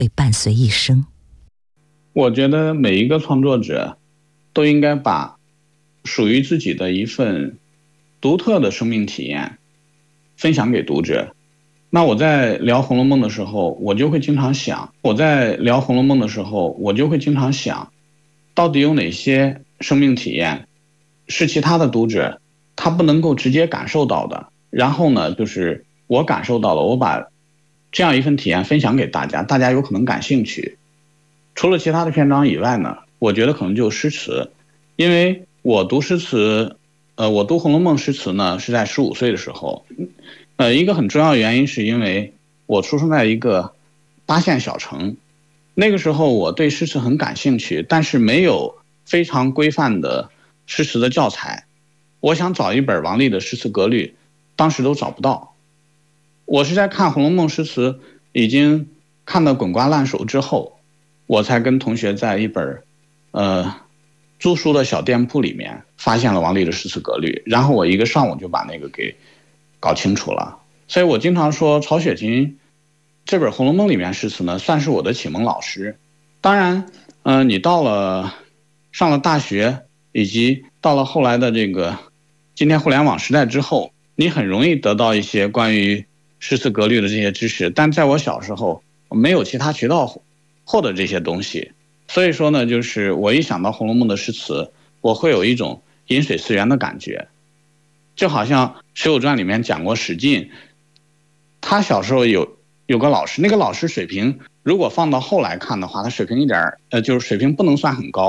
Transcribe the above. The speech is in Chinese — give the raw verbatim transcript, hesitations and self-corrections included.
会伴随一生。 我觉得每一个创作者都应该把属于自己的一份独特的生命体验分享给读者。那我在聊《红楼梦》的时候，我就会经常想，我在聊《红楼梦》的时候，我就会经常想，到底有哪些生命体验是其他的读者他不能够直接感受到的，然后呢，就是我感受到了，我把这样一份体验分享给大家，大家有可能感兴趣。除了其他的篇章以外呢，我觉得可能就是诗词，因为我读诗词，呃，我读《红楼梦》诗词呢是在十五岁的时候，呃，一个很重要的原因是因为我出生在一个八线小城，那个时候我对诗词很感兴趣，但是没有非常规范的诗词的教材，我想找一本王力的诗词格律，当时都找不到。我是在看《红楼梦》诗词已经看得滚瓜烂熟之后，我才跟同学在一本呃租书的小店铺里面发现了王力的诗词格律，然后我一个上午就把那个给搞清楚了。所以我经常说曹雪芹这本《红楼梦》里面诗词呢，算是我的启蒙老师。当然呃，你到了上了大学，以及到了后来的这个今天互联网时代之后，你很容易得到一些关于诗词格律的这些知识，但在我小时候我没有其他渠道获得这些东西。所以说呢，就是我一想到《红楼梦》的诗词，我会有一种饮水思源的感觉，就好像《水浒传》里面讲过史进，他小时候有有个老师，那个老师水平如果放到后来看的话，他水平一点呃，就是水平不能算很高。